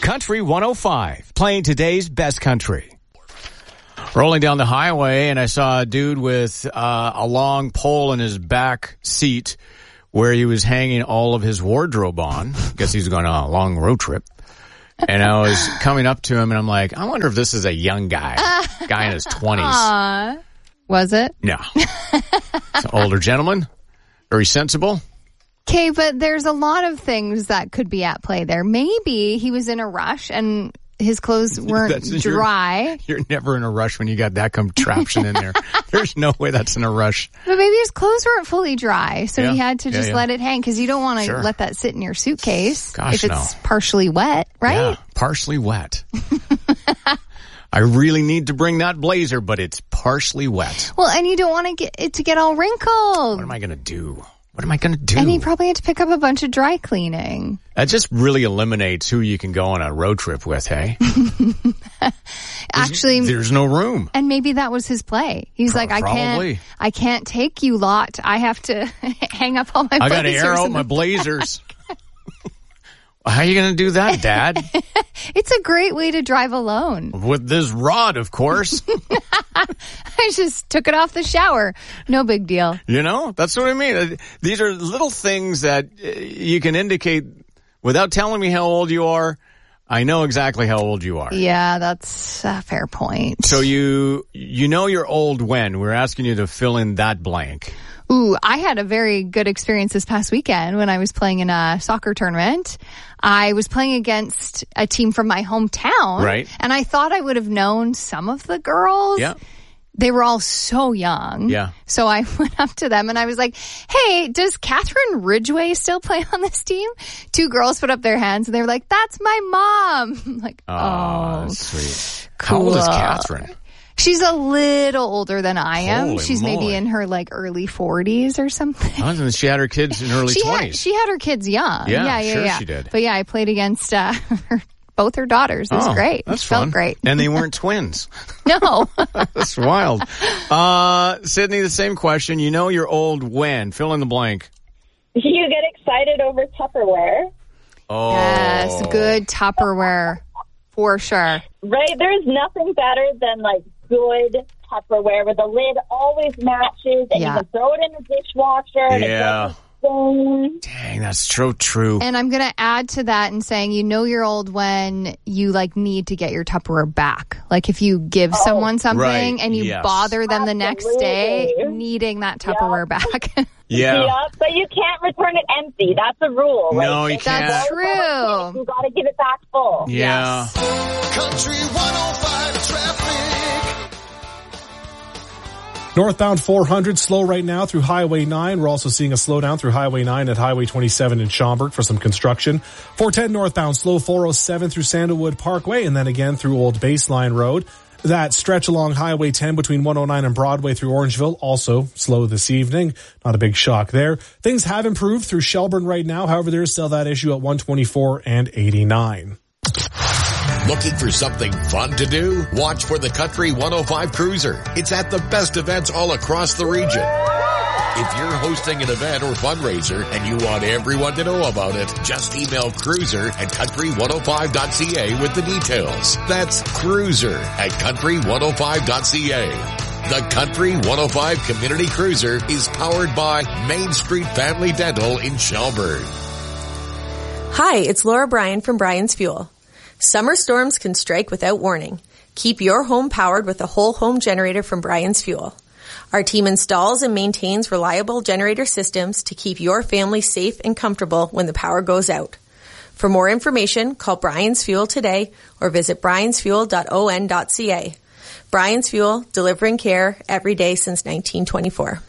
Country 105, playing today's best country. Rolling down the highway, and I saw a dude with a long pole in his back seat where he was hanging all of his wardrobe on. Guess he's going on a long road trip. And I was coming up to him, and I'm like, I wonder if this is a young guy in his 20s. Was it? No. It's an older gentleman, very sensible. Okay, but there's a lot of things that could be at play there. Maybe he was in a rush and his clothes weren't dry. You're never in a rush when you got that contraption in there. There's no way that's in a rush. But maybe his clothes weren't fully dry, so he had to just let it hang, because you don't want to let that sit in your suitcase if it's partially wet, right? Yeah, partially wet. I really need to bring that blazer, but it's partially wet. Well, and you don't want it to get all wrinkled. What am I going to do? What am I going to do? And he probably had to pick up a bunch of dry cleaning. That just really eliminates who you can go on a road trip with, hey? Actually, there's no room. And maybe that was his play. He's like, I can't take you lot. I have to hang up all my blazers. I got to air out my blazers. How are you going to do that, Dad? It's a great way to drive alone. With this rod, of course. I just took it off the shower. No big deal. You know, that's what I mean. These are little things that you can indicate without telling me how old you are. I know exactly how old you are. Yeah, that's a fair point. So you know you're old when? We're asking you to fill in that blank. Ooh, I had a very good experience this past weekend when I was playing in a soccer tournament. I was playing against a team from my hometown. Right. And I thought I would have known some of the girls. Yeah. They were all so young. Yeah. So I went up to them and I was like, hey, does Catherine Ridgway still play on this team? Two girls put up their hands and they were like, that's my mom. I'm like, oh, sweet. Cool. How old is Catherine? She's a little older than I am. Holy She's maybe moly. in her early 40s or something. Oh, she had her kids in early 20s. She had her kids young. Yeah, she did. But yeah, I played against both her daughters. It was great. That's felt fun. Great. And they weren't twins. No. That's wild. Sydney, the same question. You know you're old when? Fill in the blank. You get excited over Tupperware. Oh. Yes, good Tupperware. For sure. Right? There's nothing better than good Tupperware where the lid always matches and you can throw it in the dishwasher and it doesn't stain. Dang, that's so true. And I'm going to add to that and saying, you know you're old when you need to get your Tupperware back. Like if you give someone something and you bother them the next day, needing that Tupperware back. Yeah. But you can't return it empty. That's a rule. No, you can't. That's true. You got to give it back full. Yeah. Yes. Country 105 traffic. Northbound 400 slow right now through Highway 9. We're also seeing a slowdown through Highway 9 at Highway 27 in Schaumburg for some construction. 410 northbound slow 407 through Sandalwood Parkway and then again through Old Baseline Road. That stretch along Highway 10 between 109 and Broadway through Orangeville, also slow this evening. Not a big shock there. Things have improved through Shelburne right now. However, there is still that issue at 124 and 89. Looking for something fun to do? Watch for the Country 105 Cruiser. It's at the best events all across the region. If you're hosting an event or fundraiser and you want everyone to know about it, just email cruiser at country105.ca with the details. That's cruiser at country105.ca. The Country 105 Community Cruiser is powered by Main Street Family Dental in Shelburne. Hi, it's Laura Bryan from Bryan's Fuel. Summer storms can strike without warning. Keep your home powered with a whole home generator from Bryan's Fuel. Our team installs and maintains reliable generator systems to keep your family safe and comfortable when the power goes out. For more information, call Bryan's Fuel today or visit bryansfuel.on.ca. Bryan's Fuel, delivering care every day since 1924.